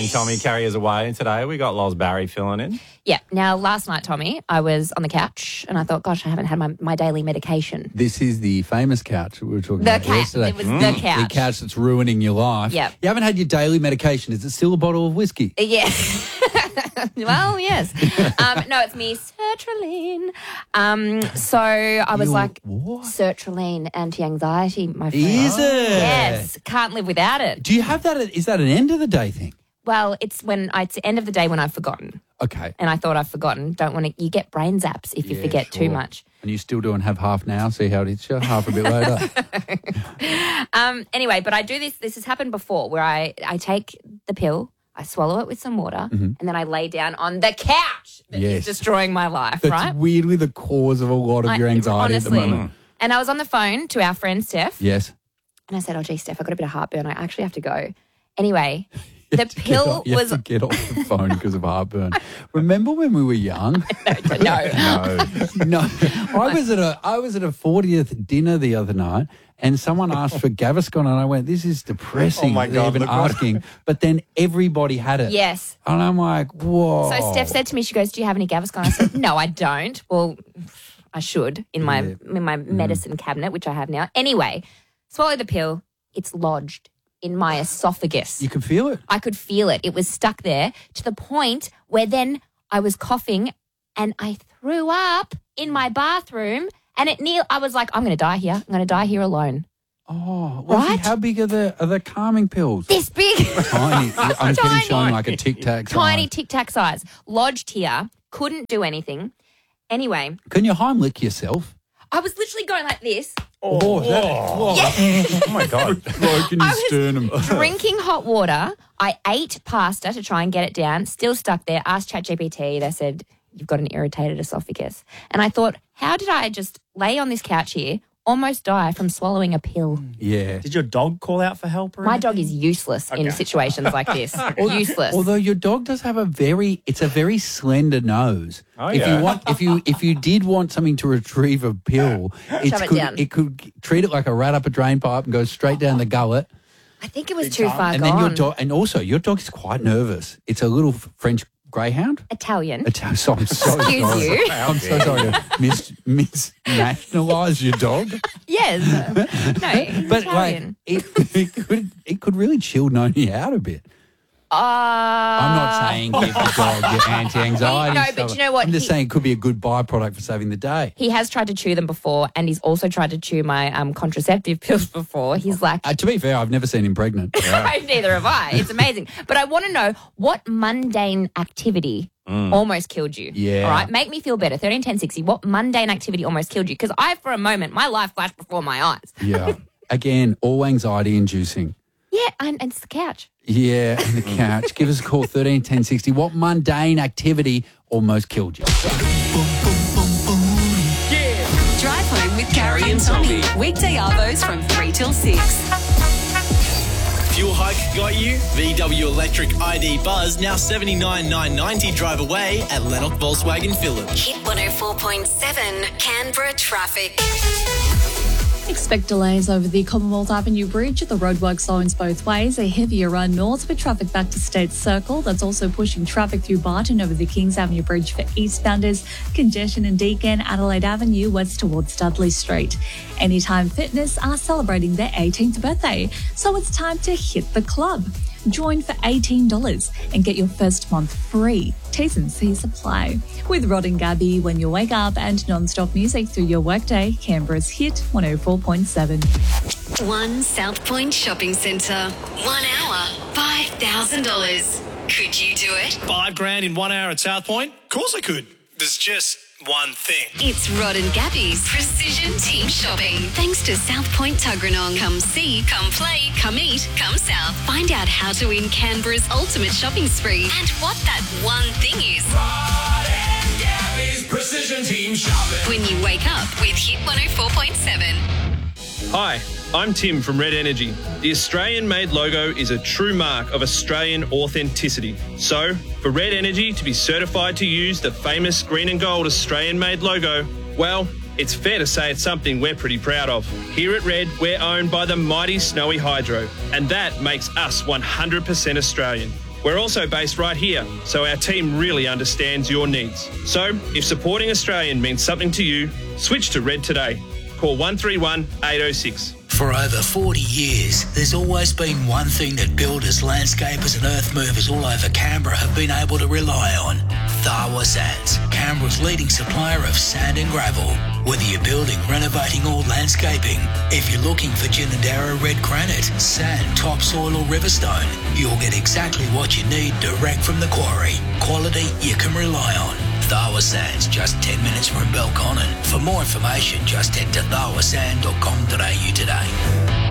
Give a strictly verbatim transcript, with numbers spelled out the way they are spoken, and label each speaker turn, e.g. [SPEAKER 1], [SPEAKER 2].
[SPEAKER 1] and Tommy carriers away today. We got Loz Barry filling in.
[SPEAKER 2] Yeah. Now, last night, Tommy, I was on the couch and I thought, gosh, I haven't had my, my daily medication.
[SPEAKER 3] This is the famous couch we were talking
[SPEAKER 2] The
[SPEAKER 3] about
[SPEAKER 2] couch.
[SPEAKER 3] yesterday.
[SPEAKER 2] It was the couch.
[SPEAKER 3] The couch that's ruining your life.
[SPEAKER 2] Yep.
[SPEAKER 3] You haven't had your daily medication. Is it still a bottle of whiskey?
[SPEAKER 2] Yeah. Well, yes. Um, no, it's me, sertraline. Um, so I was
[SPEAKER 3] You're
[SPEAKER 2] like,
[SPEAKER 3] what?
[SPEAKER 2] sertraline, anti-anxiety, my friend.
[SPEAKER 3] Is it?
[SPEAKER 2] Yes. Can't live without it.
[SPEAKER 3] Do you have that? Is that an end of the day thing?
[SPEAKER 2] Well, it's when I, it's the end of the day when I've forgotten.
[SPEAKER 3] Okay.
[SPEAKER 2] And I thought I've forgotten. Don't want to. You get brain zaps if you
[SPEAKER 3] Yeah,
[SPEAKER 2] forget too
[SPEAKER 3] sure.
[SPEAKER 2] much.
[SPEAKER 3] And you still doing have half now? See how it hits you? Half a bit later.
[SPEAKER 2] Um. Anyway, but I do this. This has happened before, where I I take the pill, I swallow it with some water, and then I lay down on the couch that is
[SPEAKER 3] Yes.
[SPEAKER 2] destroying my life.
[SPEAKER 3] That's
[SPEAKER 2] right?
[SPEAKER 3] weirdly the cause of a lot of
[SPEAKER 2] I-
[SPEAKER 3] your anxiety
[SPEAKER 2] honestly.
[SPEAKER 3] at the moment.
[SPEAKER 2] And I was on the phone to our friend Steph,
[SPEAKER 3] Yes.
[SPEAKER 2] and I said, "Oh, gee, Steph, I got a bit of heartburn. I actually have to go." Anyway,
[SPEAKER 3] You
[SPEAKER 2] the
[SPEAKER 3] have to get
[SPEAKER 2] pill
[SPEAKER 3] off- you have
[SPEAKER 2] was
[SPEAKER 3] to get off the phone because of heartburn. Remember when we were young?
[SPEAKER 2] no.
[SPEAKER 1] No.
[SPEAKER 3] No, I was at a I was at a fortieth dinner the other night, and someone asked for Gaviscon, and I went, "This is depressing."
[SPEAKER 1] Oh, my
[SPEAKER 3] they're
[SPEAKER 1] God,
[SPEAKER 3] even
[SPEAKER 1] look what-
[SPEAKER 3] asking, but then everybody had it.
[SPEAKER 2] Yes.
[SPEAKER 3] and I'm like, "Whoa!"
[SPEAKER 2] So Steph said to me, she goes, "Do you have any Gaviscon?" I said, "No, I don't." Well, I should in my
[SPEAKER 3] Yeah.
[SPEAKER 2] in my medicine cabinet, which I have now. Anyway, swallow the pill. It's lodged in my esophagus.
[SPEAKER 3] "You can feel it."
[SPEAKER 2] I could feel it. It was stuck there to the point where then I was coughing and I threw up in my bathroom, and it near. I was like, "I'm going to die here. I'm going to die here alone."
[SPEAKER 3] Oh, well, see,
[SPEAKER 2] Right?
[SPEAKER 3] how big are the are the calming pills?
[SPEAKER 2] This big,
[SPEAKER 3] Tiny. I'm getting
[SPEAKER 2] Tiny.
[SPEAKER 3] shown like a Tic Tac.
[SPEAKER 2] tiny
[SPEAKER 3] size.
[SPEAKER 2] Tic Tac size, lodged here. Couldn't do anything. Anyway,
[SPEAKER 3] Can you Heimlich yourself?
[SPEAKER 2] I was literally going like this.
[SPEAKER 3] Oh, that,
[SPEAKER 1] Oh, my God.
[SPEAKER 3] broken your
[SPEAKER 2] I was
[SPEAKER 3] sternum.
[SPEAKER 2] drinking hot water. I ate pasta to try and get it down. Still stuck there. Asked ChatGPT. They said, "You've got an irritated esophagus." And I thought, how did I just lay on this couch here, almost die from swallowing a pill?
[SPEAKER 3] Yeah.
[SPEAKER 4] Did your dog call out for help? Or
[SPEAKER 2] My
[SPEAKER 4] anything?
[SPEAKER 2] dog is useless in
[SPEAKER 4] Okay.
[SPEAKER 2] situations like this. Useless.
[SPEAKER 3] Although your dog does have a very, it's a very slender nose.
[SPEAKER 1] Oh,
[SPEAKER 3] if
[SPEAKER 1] yeah.
[SPEAKER 3] you want, if you if you did want something to retrieve a pill, it
[SPEAKER 2] Shove it
[SPEAKER 3] could
[SPEAKER 2] down.
[SPEAKER 3] it could treat it like a rat up a drain pipe and go straight down the gullet.
[SPEAKER 2] I think it was too far
[SPEAKER 3] And
[SPEAKER 2] gone.
[SPEAKER 3] then your dog, and also your dog is quite nervous. It's a little French greyhound.
[SPEAKER 2] Italian.
[SPEAKER 3] It's, so I'm so
[SPEAKER 2] Excuse
[SPEAKER 3] sorry.
[SPEAKER 2] you.
[SPEAKER 3] I'm so sorry to mis mis nationalise your dog.
[SPEAKER 2] Yes. No,
[SPEAKER 3] But
[SPEAKER 2] Italian.
[SPEAKER 3] like it, it could it could really chill Noni out a bit.
[SPEAKER 2] Uh,
[SPEAKER 3] I'm not saying give the dog your anti-anxiety.
[SPEAKER 2] No, but
[SPEAKER 3] stuff.
[SPEAKER 2] you know what?
[SPEAKER 3] I'm just
[SPEAKER 2] He-
[SPEAKER 3] saying it could be a good byproduct for saving the day.
[SPEAKER 2] He has tried to chew them before, and he's also tried to chew my um, contraceptive pills before. He's like,
[SPEAKER 3] Uh, to be fair, I've never seen him pregnant.
[SPEAKER 2] neither have I. It's amazing. But I want to know what mundane activity almost killed you.
[SPEAKER 3] Yeah.
[SPEAKER 2] All right. Make me feel better. thirteen ten sixty. What mundane activity almost killed you? Because I, for a moment, my life flashed before my eyes.
[SPEAKER 3] Yeah. Again, all anxiety inducing.
[SPEAKER 2] Yeah, and, and it's the couch.
[SPEAKER 3] Yeah, and the couch. Give us a call, thirteen ten sixty. What mundane activity almost killed you?
[SPEAKER 5] Drive home with Carrie and Tommy. Weekday arvos from three till six.
[SPEAKER 6] Fuel hike got you? V W Electric I D Buzz now seventy-nine nine ninety drive away at Lennox Volkswagen Village.
[SPEAKER 5] Hit one oh four point seven Canberra traffic.
[SPEAKER 7] Expect delays over the Commonwealth Avenue Bridge. The roadworks owns both ways. A heavier run north with traffic back to States Circle. That's also pushing traffic through Barton over the Kings Avenue Bridge for eastbounders. Congestion in Deakin, Adelaide Avenue west towards Dudley Street. Anytime Fitness are celebrating their eighteenth birthday, so it's time to hit the club. Join for eighteen dollars and get your first month free. T's and C's apply. With Rod and Gabby when you wake up and non-stop music through your workday, Canberra's Hit one oh four point seven.
[SPEAKER 5] One South Point Shopping Centre. One hour, five thousand dollars. Could you do it?
[SPEAKER 6] Five grand in one hour at South Point? Of course I could. There's just one thing.
[SPEAKER 5] It's Rod and Gabby's Precision Team Shopping. Thanks to South Point Tuggeranong. Come see, come play, come eat, come south. Find out how to win Canberra's ultimate shopping spree and what that one thing is.
[SPEAKER 8] Rod and Gabby's Precision Team Shopping.
[SPEAKER 5] When you wake up with Hit one oh four point seven.
[SPEAKER 9] Hi, I'm Tim from Red Energy. The Australian-made logo is a true mark of Australian authenticity. So, for Red Energy to be certified to use the famous green and gold Australian-made logo, well, it's fair to say it's something we're pretty proud of. Here at Red, we're owned by the mighty Snowy Hydro, and that makes us one hundred percent Australian. We're also based right here, so our team really understands your needs. So, if supporting Australian means something to you, switch to Red today. Call one three one, eight oh six.
[SPEAKER 10] For over forty years, there's always been one thing that builders, landscapers and earth movers all over Canberra have been able to rely on. Tharwa Sands, Canberra's leading supplier of sand and gravel. Whether you're building, renovating or landscaping, if you're looking for Ginninderra red granite, sand, topsoil or riverstone, you'll get exactly what you need direct from the quarry. Quality you can rely on. Tharwa Sands, just ten minutes from Belconnen. For more information, just head to tharwa sand dot com dot a u today.